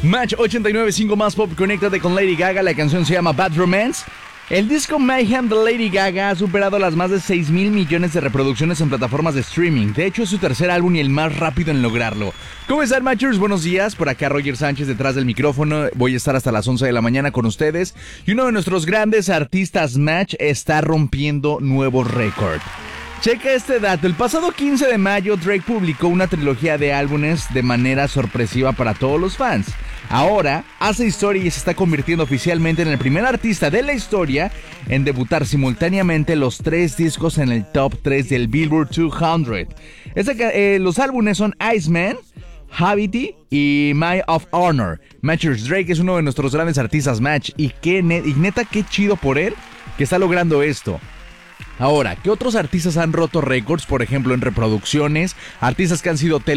Match 89.5 Más Pop, conéctate con Lady Gaga. La canción se llama Bad Romance. El disco Mayhem de Lady Gaga ha superado las más de 6,000 millones de reproducciones en plataformas de streaming. De hecho, es su tercer álbum y el más rápido en lograrlo. ¿Cómo están, Matchers? Buenos días. Por acá Roger Sánchez detrás del micrófono. Voy a estar hasta las 11 de la mañana con ustedes. Y uno de nuestros grandes artistas, Match, está rompiendo nuevo récord. Checa este dato. El pasado 15 de mayo, Drake publicó una trilogía de álbumes de manera sorpresiva para todos los fans. Ahora hace historia y se está convirtiendo oficialmente en el primer artista de la historia en debutar simultáneamente los 3 discos en el top 3 del Billboard 200. Los álbumes son Iceman, Habity y My of Honor. Matchers, Drake es uno de nuestros grandes artistas, Match, y neta, qué chido por él que está logrando esto. Ahora, ¿qué otros artistas han roto récords? Por ejemplo, en reproducciones, artistas que han sido